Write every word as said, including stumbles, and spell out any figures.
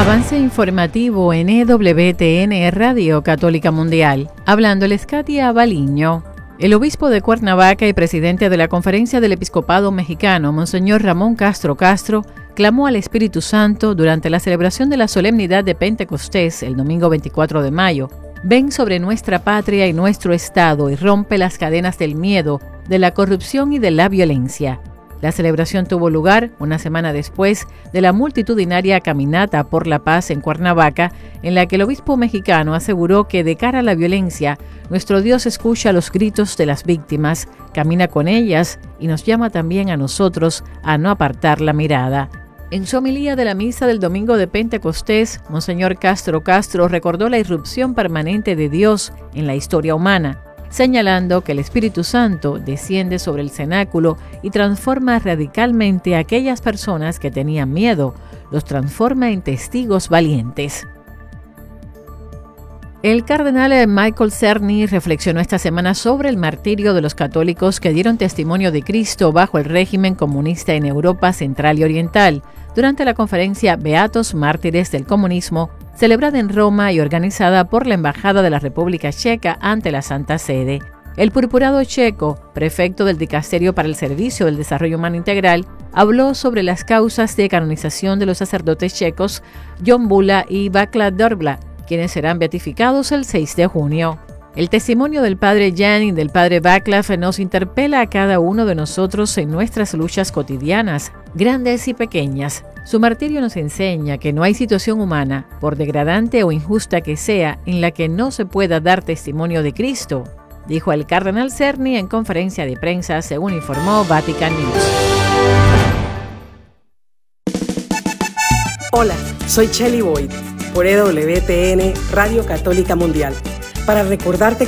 Avance informativo en E W T N Radio Católica Mundial. Hablándoles Katia Baliño. El obispo de Cuernavaca y presidente de la Conferencia del Episcopado Mexicano, Monseñor Ramón Castro Castro, clamó al Espíritu Santo durante la celebración de la solemnidad de Pentecostés el domingo veinticuatro de mayo. Ven sobre nuestra patria y nuestro Estado y rompe las cadenas del miedo, de la corrupción y de la violencia. La celebración tuvo lugar una semana después de la multitudinaria Caminata por la Paz en Cuernavaca, en la que el obispo mexicano aseguró que de cara a la violencia, nuestro Dios escucha los gritos de las víctimas, camina con ellas y nos llama también a nosotros a no apartar la mirada. En su homilía de la misa del domingo de Pentecostés, Monseñor Castro Castro recordó la irrupción permanente de Dios en la historia humana, señalando que el Espíritu Santo desciende sobre el cenáculo y transforma radicalmente a aquellas personas que tenían miedo, los transforma en testigos valientes. El cardenal Michael Cerny reflexionó esta semana sobre el martirio de los católicos que dieron testimonio de Cristo bajo el régimen comunista en Europa Central y Oriental, durante la conferencia Beatos Mártires del Comunismo, celebrada en Roma y organizada por la Embajada de la República Checa ante la Santa Sede. El purpurado checo, prefecto del Dicasterio para el Servicio del Desarrollo Humano Integral, habló sobre las causas de canonización de los sacerdotes checos Jon Bula y Václav Drobla, quienes serán beatificados el seis de junio. El testimonio del padre Jan y del padre Václav nos interpela a cada uno de nosotros en nuestras luchas cotidianas, grandes y pequeñas. Su martirio nos enseña que no hay situación humana, por degradante o injusta que sea, en la que no se pueda dar testimonio de Cristo, dijo el cardenal Cerny en conferencia de prensa, según informó Vatican News. Hola, soy Chelly Boyd, por E W T N Radio Católica Mundial, para recordarte